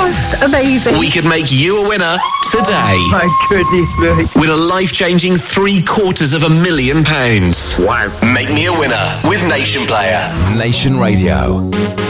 just amazing. We could make you a winner today. Oh, my goodness me. Win a life-changing £750,000. Wow. Make me a winner with Nation Player. Nation Radio.